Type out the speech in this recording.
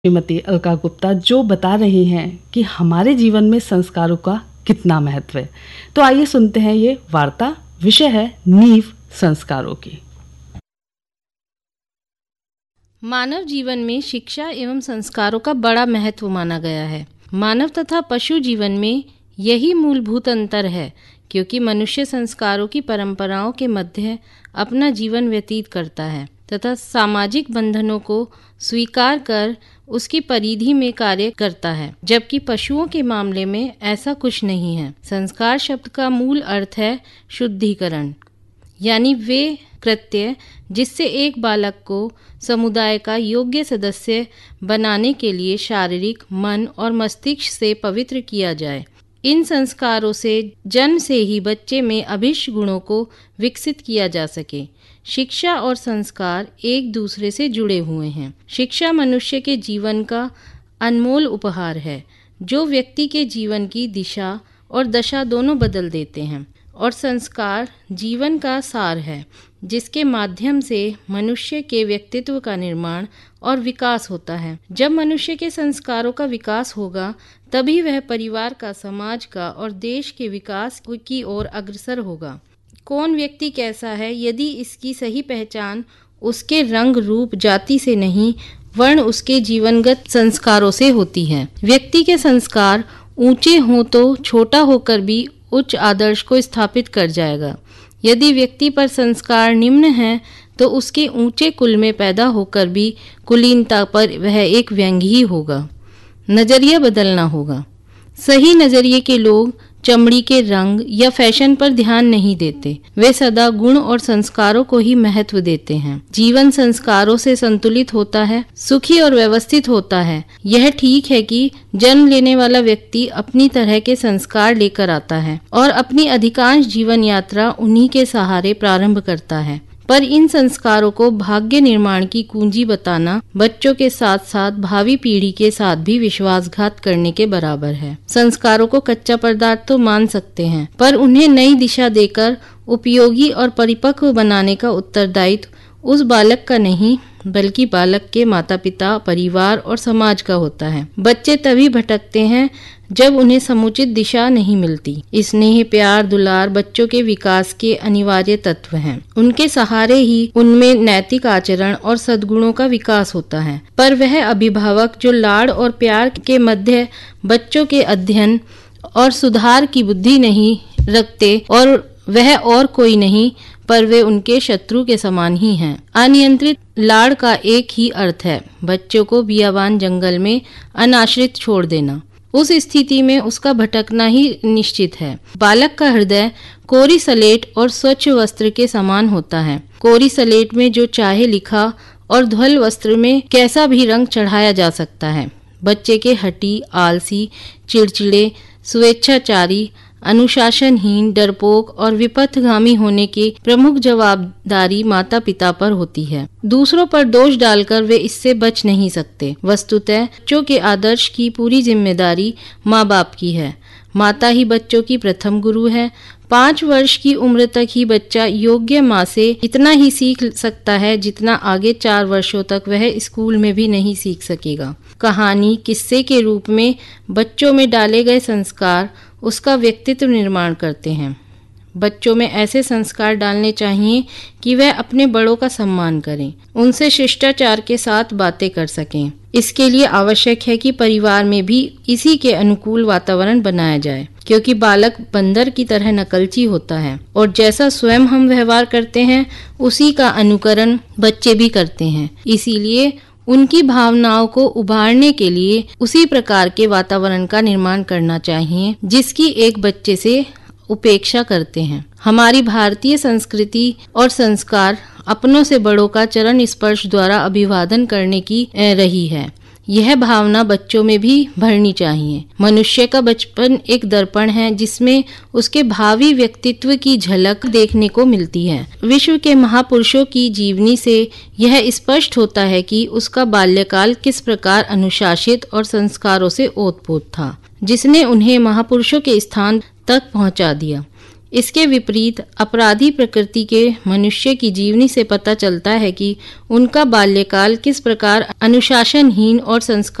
श्रीमती अलका गुप्ता जो बता रही हैं कि हमारे जीवन में संस्कारों का कितना महत्व है। तो आइए सुनते हैं ये वार्ता। विषय है नींव संस्कारों की। मानव जीवन में शिक्षा एवं संस्कारों का बड़ा महत्व माना गया है। मानव तथा पशु जीवन में यही मूलभूत अंतर है, क्योंकि मनुष्य संस्कारों की परंपराओं के मध्य अपना जीवन व्यतीत करता है तथा सामाजिक बंधनों को स्वीकार कर उसकी परिधि में कार्य करता है, जबकि पशुओं के मामले में ऐसा कुछ नहीं है। संस्कार शब्द का मूल अर्थ है शुद्धिकरण, यानी वे कृत्य जिससे एक बालक को समुदाय का योग्य सदस्य बनाने के लिए शारीरिक, मन और मस्तिष्क से पवित्र किया जाए। इन संस्कारों से जन्म से ही बच्चे में अभिष्ट गुणों को विकसित किया जा सके। शिक्षा और संस्कार एक दूसरे से जुड़े हुए हैं। शिक्षा मनुष्य के जीवन का अनमोल उपहार है, जो व्यक्ति के जीवन की दिशा और दशा दोनों बदल देते हैं, और संस्कार जीवन का सार है, जिसके माध्यम से मनुष्य के व्यक्तित्व का निर्माण और विकास होता है। जब मनुष्य के संस्कारों का विकास होगा, तभी वह परिवार का, समाज का और देश के विकास की ओर अग्रसर होगा। कौन व्यक्ति कैसा है, यदि इसकी सही पहचान उसके रंग, रूप, जाति से नहीं, वर्ण उसके जीवनगत संस्कारों से होती है। व्यक्ति के संस्कार ऊंचे हों तो छोटा होकर भी उच्च आदर्श को स्थापित कर जाएगा। यदि व्यक्ति पर संस्कार निम्न हैं, तो उसके ऊंचे कुल में पैदा होकर भी कुलीनता पर वह एक व्यंग्य ही होगा। नजरिया बदलना होगा। सही नजरिए के लोग चमड़ी के रंग या फैशन पर ध्यान नहीं देते, वे सदा गुण और संस्कारों को ही महत्व देते हैं। जीवन संस्कारों से संतुलित होता है, सुखी और व्यवस्थित होता है। यह ठीक है कि जन्म लेने वाला व्यक्ति अपनी तरह के संस्कार लेकर आता है और अपनी अधिकांश जीवन यात्रा उन्हीं के सहारे प्रारंभ करता है, पर इन संस्कारों को भाग्य निर्माण की कुंजी बताना बच्चों के साथ साथ भावी पीढ़ी के साथ भी विश्वासघात करने के बराबर है। संस्कारों को कच्चा पदार्थ तो मान सकते हैं, पर उन्हें नई दिशा देकर उपयोगी और परिपक्व बनाने का उत्तरदायित्व उस बालक का नहीं, बल्कि बालक के माता पिता, परिवार और समाज का होता है। बच्चे तभी भटकते हैं जब उन्हें समुचित दिशा नहीं मिलती। स्नेह, प्यार, दुलार बच्चों के विकास के अनिवार्य तत्व हैं। उनके सहारे ही उनमें नैतिक आचरण और सद्गुणों का विकास होता है। पर वह अभिभावक जो लाड़ और प्यार के मध्य बच्चों के अध्ययन और सुधार की बुद्धि नहीं रखते, और वह और कोई नहीं, पर वे उनके शत्रु के समान ही हैं। अनियंत्रित लाड़ का एक ही अर्थ है बच्चों को बियाबान जंगल में अनाश्रित छोड़ देना। उस स्थिति में उसका भटकना ही निश्चित है। बालक का हृदय कोरी सलेट और स्वच्छ वस्त्र के समान होता है। कोरी सलेट में जो चाहे लिखा और ध्वल वस्त्र में कैसा भी रंग चढ़ाया जा सकता है। बच्चे के हठी, आलसी, चिड़चिड़े, स्वेच्छाचारी, अनुशासनहीन, डरपोक और विपथगामी होने की प्रमुख जवाबदारी माता पिता पर होती है। दूसरों पर दोष डालकर वे इससे बच नहीं सकते। वस्तुतः बच्चों के आदर्श की पूरी जिम्मेदारी माँ बाप की है। माता ही बच्चों की प्रथम गुरु है। 5 वर्ष की उम्र तक ही बच्चा योग्य माँ से इतना ही सीख सकता है जितना आगे 4 वर्षों तक वह स्कूल में भी नहीं सीख सकेगा। कहानी, किस्से के रूप में बच्चों में डाले गए संस्कार उसका व्यक्तित्व निर्माण करते हैं। बच्चों में ऐसे संस्कार डालने चाहिए कि वह अपने बड़ों का सम्मान करें, उनसे शिष्टाचार के साथ बातें कर सकें। इसके लिए आवश्यक है कि परिवार में भी इसी के अनुकूल वातावरण बनाया जाए, क्योंकि बालक बंदर की तरह नकलची होता है, और जैसा स्वयं हम व्यवहार करते हैं उसी का अनुकरण बच्चे भी करते हैं। इसीलिए उनकी भावनाओं को उभारने के लिए उसी प्रकार के वातावरण का निर्माण करना चाहिए जिसकी एक बच्चे से उपेक्षा करते हैं। हमारी भारतीय संस्कृति और संस्कार अपनों से बड़ों का चरण स्पर्श द्वारा अभिवादन करने की रही है। यह भावना बच्चों में भी भरनी चाहिए। मनुष्य का बचपन एक दर्पण है जिसमें उसके भावी व्यक्तित्व की झलक देखने को मिलती है। विश्व के महापुरुषों की जीवनी से यह स्पष्ट होता है कि उसका बाल्यकाल किस प्रकार अनुशासित और संस्कारों से ओतप्रोत था, जिसने उन्हें महापुरुषों के स्थान तक पहुंचा दिया। इसके विपरीत अपराधी प्रकृति के मनुष्य की जीवनी से पता चलता है कि उनका बाल्यकाल किस प्रकार अनुशासनहीन और संस्कार